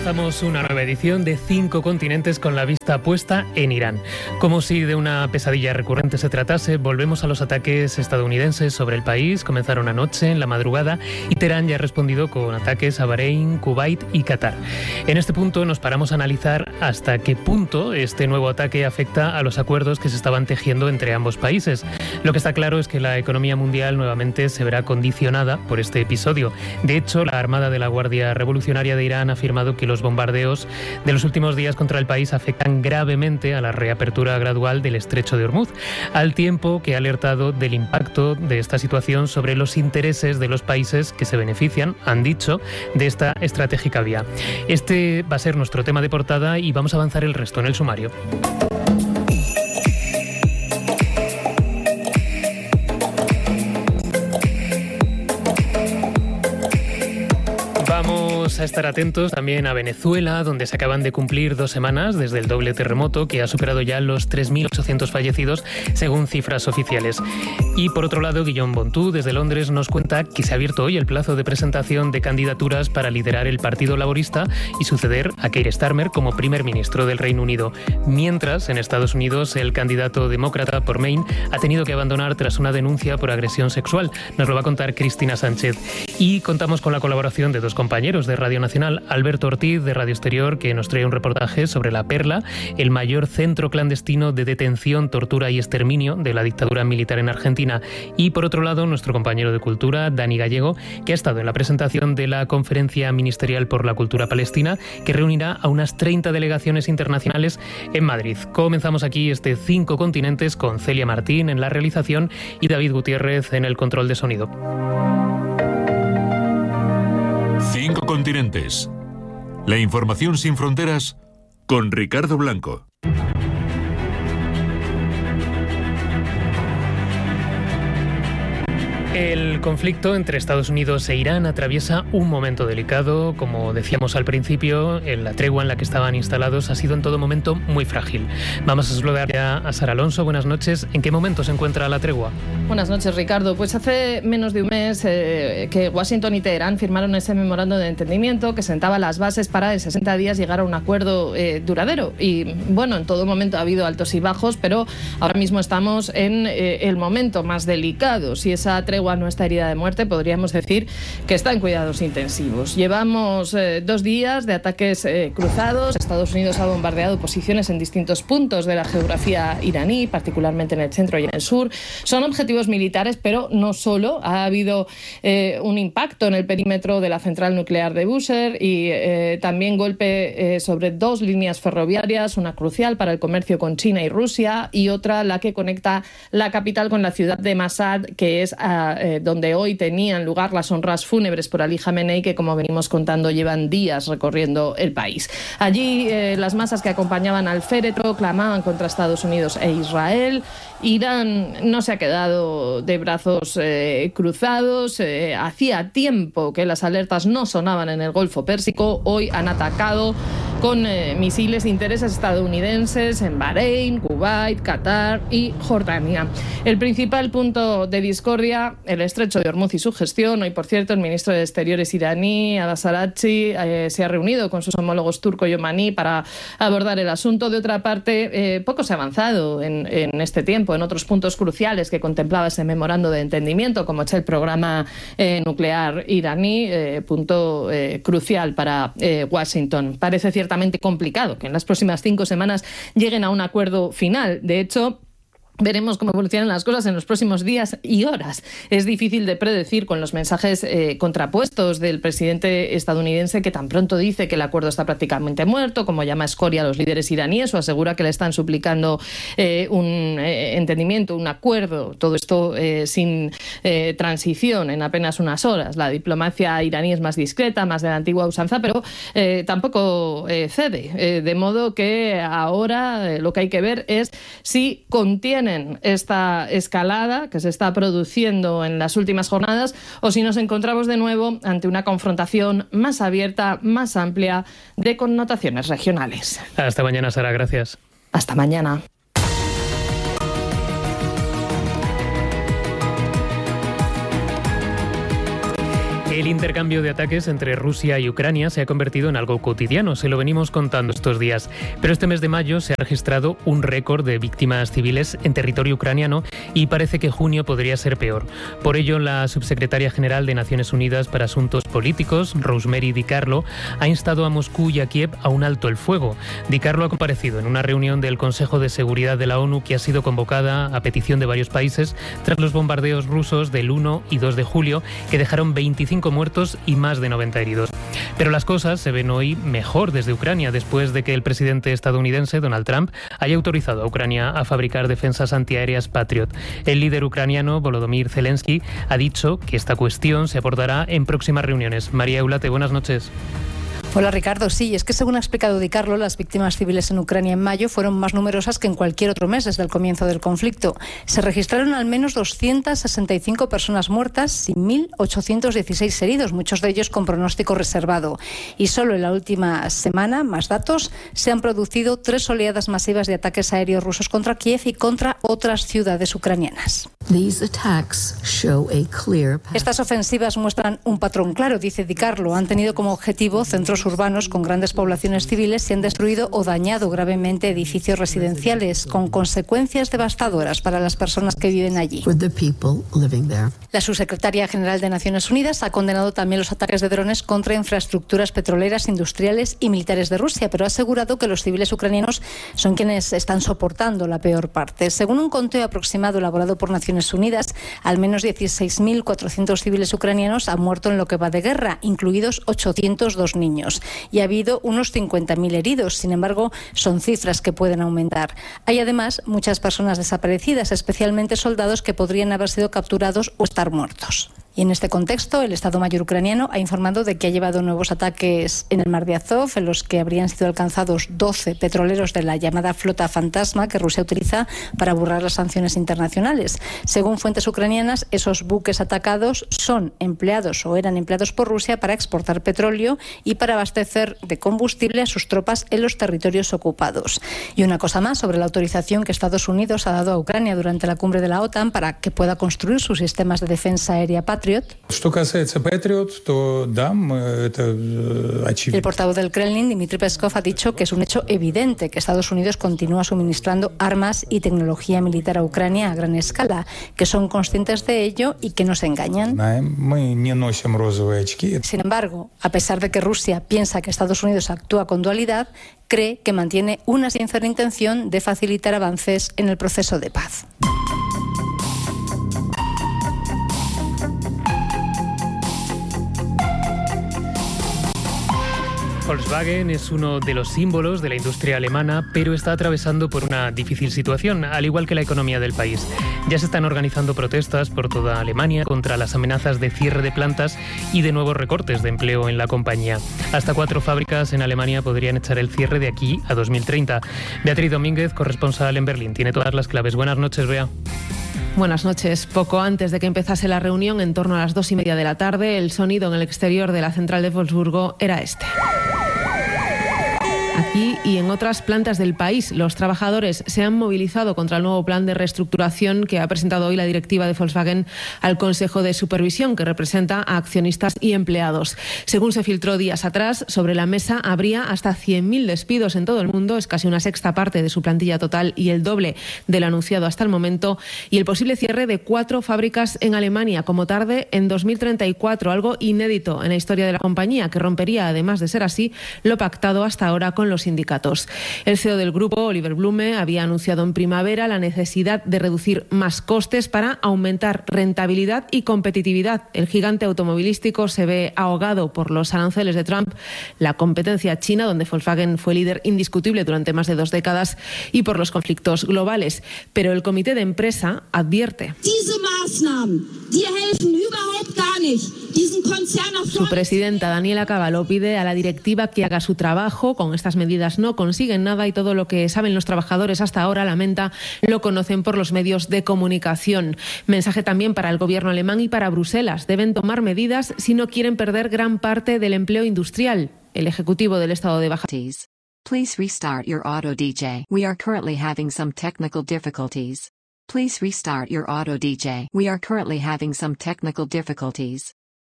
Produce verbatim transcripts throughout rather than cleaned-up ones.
Comenzamos una nueva edición de Cinco Continentes con la vista puesta en Irán. Como si de una pesadilla recurrente se tratase, volvemos a los ataques estadounidenses sobre el país. Comenzaron anoche, en la madrugada, y Teherán ya ha respondido con ataques a Bahrein, Kuwait y Qatar. En este punto nos paramos a analizar hasta qué punto este nuevo ataque afecta a los acuerdos que se estaban tejiendo entre ambos países. Lo que está claro es que la economía mundial nuevamente se verá condicionada por este episodio. De hecho, la Armada de la Guardia Revolucionaria de Irán ha afirmado que los bombardeos de los últimos días contra el país afectan gravemente a la reapertura gradual del estrecho de Hormuz, al tiempo que ha alertado del impacto de esta situación sobre los intereses de los países que se benefician, han dicho, de esta estratégica vía. Este va a ser nuestro tema de portada y vamos a avanzar el resto en el sumario. Vamos a estar atentos también a Venezuela, donde se acaban de cumplir dos semanas desde el doble terremoto que ha superado ya los tres mil ochocientos fallecidos según cifras oficiales. Y por otro lado, Guillaume Bontú desde Londres nos cuenta que se ha abierto hoy el plazo de presentación de candidaturas para liderar el Partido Laborista y suceder a Keir Starmer como primer ministro del Reino Unido. Mientras, en Estados Unidos, el candidato demócrata por Maine ha tenido que abandonar tras una denuncia por agresión sexual. Nos lo va a contar Cristina Sánchez. Y contamos con la colaboración de dos compañeros de Radio Nacional, Alberto Ortiz de Radio Exterior, que nos trae un reportaje sobre La Perla, el mayor centro clandestino de detención, tortura y exterminio de la dictadura militar en Argentina. Y por otro lado, nuestro compañero de Cultura, Dani Gallego, que ha estado en la presentación de la Conferencia Ministerial por la Cultura Palestina, que reunirá a unas treinta delegaciones internacionales en Madrid. Comenzamos aquí este Cinco Continentes con Celia Martín en la realización y David Gutiérrez en el control de sonido. Cinco Continentes. La información sin fronteras con Ricardo Blanco. El conflicto entre Estados Unidos e Irán atraviesa un momento delicado. Como decíamos al principio, la tregua en la que estaban instalados ha sido en todo momento muy frágil. Vamos a saludar ya a Sara Alonso. Buenas noches. ¿En qué momento se encuentra la tregua? Buenas noches, Ricardo. Pues hace menos de un mes eh, que Washington y Teherán firmaron ese memorando de entendimiento que sentaba las bases para en sesenta días llegar a un acuerdo eh, duradero. Y bueno, en todo momento ha habido altos y bajos, pero ahora mismo estamos en eh, el momento más delicado. Si esa tregua no está herida de muerte, podríamos decir que está en cuidados intensivos. Llevamos eh, dos días de ataques eh, cruzados. Estados Unidos ha bombardeado posiciones en distintos puntos de la geografía iraní, particularmente en el centro y en el sur. Son objetivos militares, pero no solo. Ha habido eh, un impacto en el perímetro de la central nuclear de Bushehr y eh, también golpe eh, sobre dos líneas ferroviarias, una crucial para el comercio con China y Rusia y otra la que conecta la capital con la ciudad de Mashhad, que es a Eh, donde hoy tenían lugar las honras fúnebres por Ali Jamenei, que, como venimos contando, llevan días recorriendo el país. Allí eh, las masas que acompañaban al féretro clamaban contra Estados Unidos e Israel. Irán no se ha quedado de brazos eh, cruzados. Eh, hacía tiempo que las alertas no sonaban en el Golfo Pérsico. Hoy han atacado con eh, misiles intereses estadounidenses en Bahrein, Kuwait, Qatar y Jordania. El principal punto de discordia, el estrecho de Hormuz y su gestión. Hoy, por cierto, el ministro de Exteriores iraní, Abbas Araghchi, eh, se ha reunido con sus homólogos turco y omaní para abordar el asunto. De otra parte, eh, poco se ha avanzado en, en este tiempo, en otros puntos cruciales que contemplaba ese memorando de entendimiento, como es el programa eh, nuclear iraní, eh, punto eh, crucial para eh, Washington. Parece ciertamente complicado que en las próximas cinco semanas lleguen a un acuerdo final. De hecho, veremos cómo evolucionan las cosas en los próximos días y horas. Es difícil de predecir con los mensajes eh, contrapuestos del presidente estadounidense, que tan pronto dice que el acuerdo está prácticamente muerto, como llama escoria a los líderes iraníes, o asegura que le están suplicando eh, un eh, entendimiento, un acuerdo, todo esto eh, sin eh, transición en apenas unas horas. La diplomacia iraní es más discreta, más de la antigua usanza, pero eh, tampoco eh, cede. Eh, de modo que ahora eh, lo que hay que ver es si contiene esta escalada que se está produciendo en las últimas jornadas o si nos encontramos de nuevo ante una confrontación más abierta, más amplia, de connotaciones regionales. Hasta mañana, Sara. Gracias. Hasta mañana. El intercambio de ataques entre Rusia y Ucrania se ha convertido en algo cotidiano, se lo venimos contando estos días. Pero este mes de mayo se ha registrado un récord de víctimas civiles en territorio ucraniano y parece que junio podría ser peor. Por ello, la subsecretaria general de Naciones Unidas para Asuntos Políticos, Rosemary DiCarlo, ha instado a Moscú y a Kiev a un alto el fuego. DiCarlo ha comparecido en una reunión del Consejo de Seguridad de la ONU que ha sido convocada a petición de varios países tras los bombardeos rusos del uno y dos de julio, que dejaron veinticinco muertos y más de noventa heridos. Pero las cosas se ven hoy mejor desde Ucrania, después de que el presidente estadounidense, Donald Trump, haya autorizado a Ucrania a fabricar defensas antiaéreas Patriot. El líder ucraniano, Volodymyr Zelensky, ha dicho que esta cuestión se abordará en próximas reuniones. María Eulate, buenas noches. Hola Ricardo, sí, es que según ha explicado DiCarlo, las víctimas civiles en Ucrania en mayo fueron más numerosas que en cualquier otro mes desde el comienzo del conflicto. Se registraron al menos doscientas sesenta y cinco personas muertas y mil ochocientos dieciséis heridos, muchos de ellos con pronóstico reservado. Y solo en la última semana, más datos, se han producido tres oleadas masivas de ataques aéreos rusos contra Kiev y contra otras ciudades ucranianas. Estas ofensivas muestran un patrón claro, dice DiCarlo. Han tenido como objetivo centros urbanos con grandes poblaciones civiles y han destruido o dañado gravemente edificios residenciales, con consecuencias devastadoras para las personas que viven allí. La subsecretaria general de Naciones Unidas ha condenado también los ataques de drones contra infraestructuras petroleras, industriales y militares de Rusia, pero ha asegurado que los civiles ucranianos son quienes están soportando la peor parte. Según un conteo aproximado elaborado por Naciones Unidas, al menos dieciséis mil cuatrocientos civiles ucranianos han muerto en lo que va de guerra, incluidos ochocientos dos niños. Y ha habido unos cincuenta mil heridos. Sin embargo, son cifras que pueden aumentar. Hay además muchas personas desaparecidas, especialmente soldados que podrían haber sido capturados o estar muertos. Y en este contexto, el Estado Mayor ucraniano ha informado de que ha llevado nuevos ataques en el mar de Azov, en los que habrían sido alcanzados doce petroleros de la llamada flota fantasma que Rusia utiliza para burlar las sanciones internacionales. Según fuentes ucranianas, esos buques atacados son empleados o eran empleados por Rusia para exportar petróleo y para abastecer de combustible a sus tropas en los territorios ocupados. Y una cosa más sobre la autorización que Estados Unidos ha dado a Ucrania durante la cumbre de la OTAN para que pueda construir sus sistemas de defensa aérea Patriot. El portavoz del Kremlin, Dmitry Peskov, ha dicho que es un hecho evidente que Estados Unidos continúa suministrando armas y tecnología militar a Ucrania a gran escala, que son conscientes de ello y que no se engañan. Sin embargo, a pesar de que Rusia piensa que Estados Unidos actúa con dualidad, cree que mantiene una sincera intención de facilitar avances en el proceso de paz. Volkswagen es uno de los símbolos de la industria alemana, pero está atravesando por una difícil situación, al igual que la economía del país. Ya se están organizando protestas por toda Alemania contra las amenazas de cierre de plantas y de nuevos recortes de empleo en la compañía. Hasta cuatro fábricas en Alemania podrían echar el cierre de aquí a dos mil treinta. Beatriz Domínguez, corresponsal en Berlín, tiene todas las claves. Buenas noches, Bea. Buenas noches. Poco antes de que empezase la reunión, en torno a las dos y media de la tarde, el sonido en el exterior de la central de Wolfsburgo era este. Aquí y en otras plantas del país, los trabajadores se han movilizado contra el nuevo plan de reestructuración que ha presentado hoy la directiva de Volkswagen al Consejo de Supervisión, que representa a accionistas y empleados. Según se filtró días atrás, sobre la mesa habría hasta cien mil despidos en todo el mundo, es casi una sexta parte de su plantilla total y el doble de lo anunciado hasta el momento, y el posible cierre de cuatro fábricas en Alemania, como tarde en dos mil treinta y cuatro, algo inédito en la historia de la compañía, que rompería, además de ser así, lo pactado hasta ahora con los sindicatos. El C E O del grupo, Oliver Blume, había anunciado en primavera la necesidad de reducir más costes para aumentar rentabilidad y competitividad. El gigante automovilístico se ve ahogado por los aranceles de Trump, la competencia china, donde Volkswagen fue líder indiscutible durante más de dos décadas, y por los conflictos globales. Pero el comité de empresa advierte. Su presidenta, Daniela Cavallo, pide a la directiva que haga su trabajo. Con estas medidas no consiguen nada y todo lo que saben los trabajadores hasta ahora, lamenta, lo conocen por los medios de comunicación. Mensaje también para el gobierno alemán y para Bruselas. Deben tomar medidas si no quieren perder gran parte del empleo industrial. El ejecutivo del estado de Baja. Please restart your auto D J. We are currently having some technical difficulties. Please restart your auto D J. We are currently having some technical difficulties.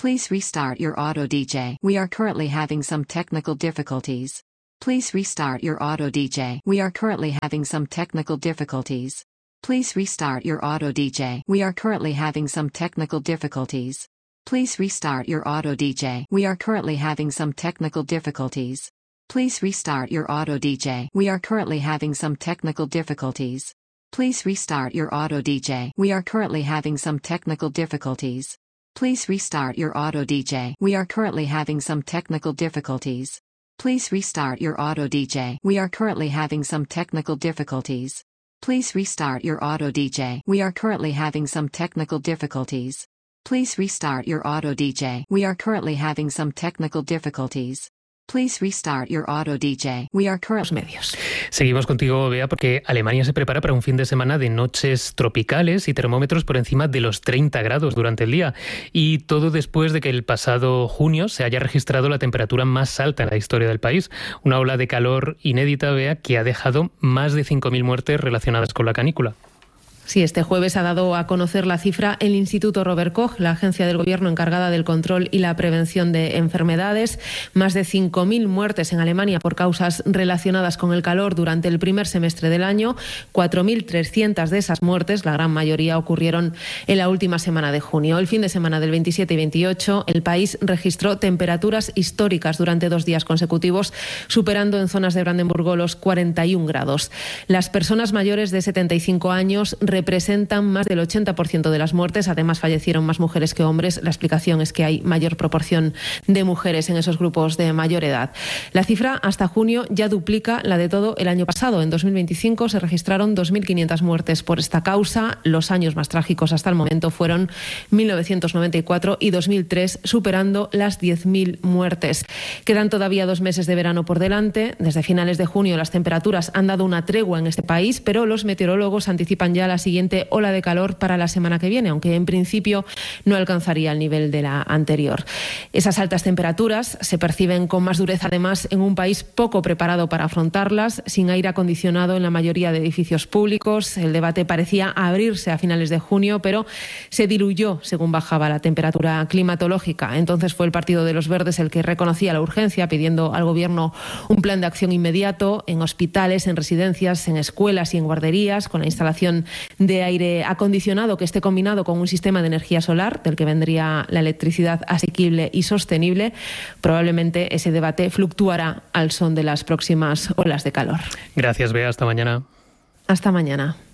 Please restart your auto D J. We are currently having some technical difficulties. Please restart your auto D J. We are currently having some technical difficulties. Please restart your auto D J. We are currently having some technical difficulties. Please restart your auto D J. We are currently having some technical difficulties. Please restart your auto D J. We are currently having some technical difficulties. Please restart your auto D J. We are currently having some technical difficulties. Please restart your auto D J. We are currently having some technical difficulties. Please restart your auto D J. We are currently having some technical difficulties. Please restart your auto D J. We are currently having some technical difficulties. Please restart your auto D J. We are currently having some technical difficulties. Please restart your auto D J. We are currently medios. Seguimos contigo, Bea, porque Alemania se prepara para un fin de semana de noches tropicales y termómetros por encima de los treinta grados durante el día. Y todo después de que el pasado junio se haya registrado la temperatura más alta en la historia del país. Una ola de calor inédita, Bea, que ha dejado más de cinco mil muertes relacionadas con la canícula. Sí, este jueves ha dado a conocer la cifra el Instituto Robert Koch, la agencia del gobierno encargada del control y la prevención de enfermedades. Más de cinco mil muertes en Alemania por causas relacionadas con el calor durante el primer semestre del año. cuatro mil trescientas de esas muertes, la gran mayoría, ocurrieron en la última semana de junio. El fin de semana del veintisiete y veintiocho, el país registró temperaturas históricas durante dos días consecutivos, superando en zonas de Brandenburgo los cuarenta y un grados. Las personas mayores de setenta y cinco años representan más del ochenta por ciento de las muertes. Además, fallecieron más mujeres que hombres. La explicación es que hay mayor proporción de mujeres en esos grupos de mayor edad. La cifra hasta junio ya duplica la de todo el año pasado. En dos mil veinticinco se registraron dos mil quinientas muertes por esta causa. Los años más trágicos hasta el momento fueron mil novecientos noventa y cuatro y dos mil tres, superando las diez mil muertes. Quedan todavía dos meses de verano por delante. Desde finales de junio las temperaturas han dado una tregua en este país, pero los meteorólogos anticipan ya la siguiente ola de calor para la semana que viene, aunque en principio no alcanzaría el nivel de la anterior. Esas altas temperaturas se perciben con más dureza, además, en un país poco preparado para afrontarlas, sin aire acondicionado en la mayoría de edificios públicos. El debate parecía abrirse a finales de junio, pero se diluyó según bajaba la temperatura climatológica. Entonces fue el Partido de los Verdes el que reconocía la urgencia, pidiendo al Gobierno un plan de acción inmediato en hospitales, en residencias, en escuelas y en guarderías, con la instalación de aire acondicionado que esté combinado con un sistema de energía solar, del que vendría la electricidad asequible y sostenible. Probablemente ese debate fluctuará al son de las próximas olas de calor. Gracias, Bea. Hasta mañana. Hasta mañana.